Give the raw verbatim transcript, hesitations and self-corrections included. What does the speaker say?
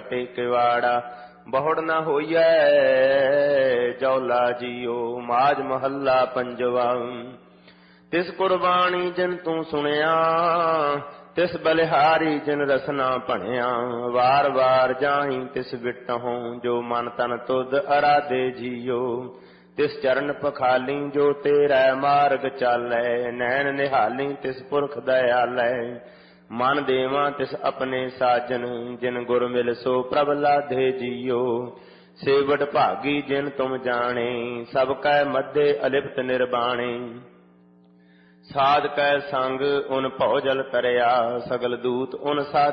कटे किवाड़ा। बहुड़ न होइए जौला जियो माज महला पंजवा। तिस कुर्बानी जिन तू सुनिया तिस बलिहारी जिन रसना भणिया। वार वार जाही तिस बिटहों जो मन तन तुद अराधे जियो। तिस चरण पखाली जो तेरा मार्ग चालै। नैन निहाली तिस पुरख दयालै। मन देवा तिस अपने साजन जिन गुर मिल सो प्रभ लाधे जियो। सेवट भागी जिन तुम जाने सब कै मध्य अलिप्त निर्बाणे। साध कै संग उन भौजल तरिया सगल दूत उन साध